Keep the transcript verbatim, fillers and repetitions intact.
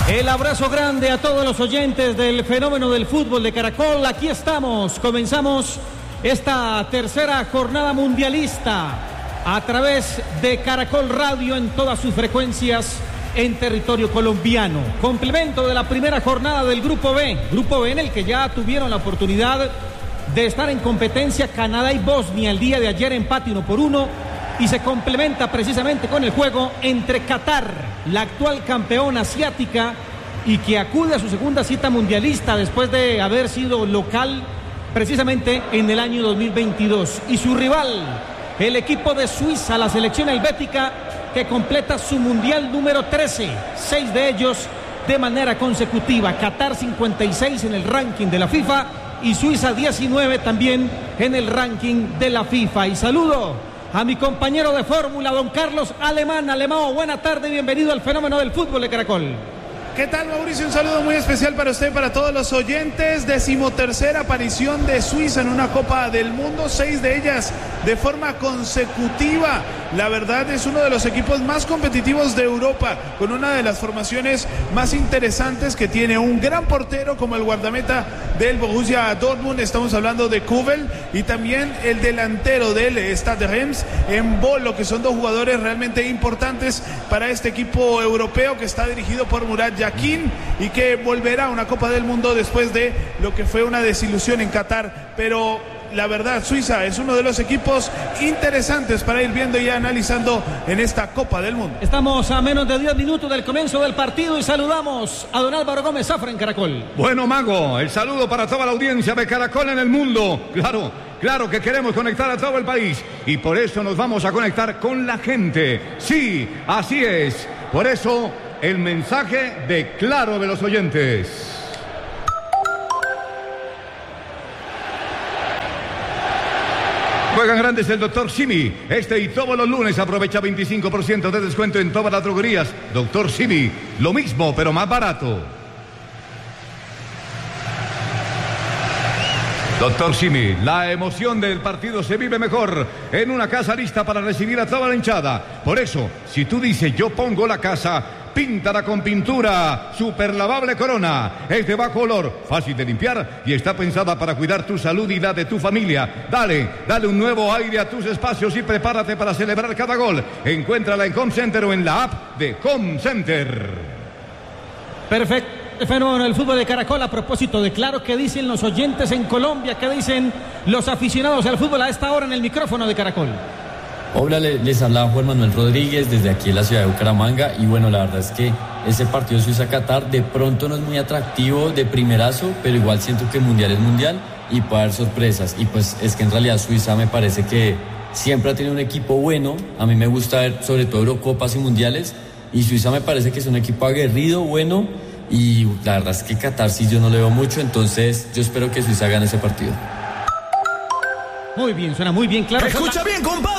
El abrazo grande a todos los oyentes del fenómeno del fútbol de Caracol. Aquí estamos, comenzamos esta tercera jornada mundialista a través de Caracol Radio en todas sus frecuencias en territorio colombiano. Complemento de la primera jornada del Grupo B, Grupo B en el que ya tuvieron la oportunidad de estar en competencia Canadá y Bosnia el día de ayer, empate uno por uno, y se complementa precisamente con el juego entre Qatar, la actual campeona asiática y que acude a su segunda cita mundialista después de haber sido local precisamente en el año dos mil veintidós, y su rival, el equipo de Suiza, la selección helvética, que completa su mundial número trece, seis de ellos de manera consecutiva. Qatar cincuenta y seis en el ranking de la FIFA y Suiza diecinueve también en el ranking de la FIFA. Y saludo a mi compañero de fórmula, don Carlos Alemán. Alemán, buena tarde, bienvenido al fenómeno del fútbol de Caracol. ¿Qué tal, Mauricio? Un saludo muy especial para usted y para todos los oyentes. Decimotercera aparición de Suiza en una Copa del Mundo, seis de ellas de forma consecutiva. La verdad es uno de los equipos más competitivos de Europa, con una de las formaciones más interesantes que tiene un gran portero como el guardameta del Borussia Dortmund, estamos hablando de Kubel, y también el delantero del Stade Reims, en Bolo, que son dos jugadores realmente importantes para este equipo europeo que está dirigido por Murat Yakin y que volverá a una Copa del Mundo después de lo que fue una desilusión en Qatar. Pero la verdad, Suiza es uno de los equipos interesantes para ir viendo y analizando en esta Copa del Mundo. Estamos a menos de diez minutos del comienzo del partido y saludamos a don Álvaro Gómez Zafra en Caracol. Bueno, Mago, el saludo para toda la audiencia de Caracol en el mundo. Claro, claro que queremos conectar a todo el país y por eso nos vamos a conectar con la gente. Sí, así es. Por eso el mensaje de Claro de los oyentes. Juegan grandes el doctor Simi. Este y todos los lunes aprovecha veinticinco por ciento de descuento en todas las droguerías. doctor Simi, lo mismo pero más barato. doctor Simi, la emoción del partido se vive mejor en una casa lista para recibir a toda la hinchada. Por eso, si tú dices yo pongo la casa, píntala con pintura Super Lavable Corona. Es de bajo olor, fácil de limpiar y está pensada para cuidar tu salud y la de tu familia. Dale, dale un nuevo aire a tus espacios y prepárate para celebrar cada gol. Encuéntrala en Home Center o en la app de Home Center. Perfecto. El fenómeno del fútbol de Caracol. A propósito de Claro, ¿qué dicen los oyentes en Colombia? ¿Qué dicen los aficionados al fútbol a esta hora en el micrófono de Caracol? Hola, les habla Juan Manuel Rodríguez desde aquí en la ciudad de Bucaramanga. Y bueno, la verdad es que ese partido Suiza-Qatar de pronto no es muy atractivo de primerazo, pero igual siento que mundial es mundial y puede haber sorpresas. Y pues es que en realidad Suiza me parece que siempre ha tenido un equipo bueno. A mí me gusta ver sobre todo Eurocopas y mundiales, y Suiza me parece que es un equipo aguerrido, bueno, y la verdad es que Qatar sí yo no le veo mucho, entonces yo espero que Suiza gane ese partido. Muy bien, suena muy bien, claro. Escucha bien, compadre.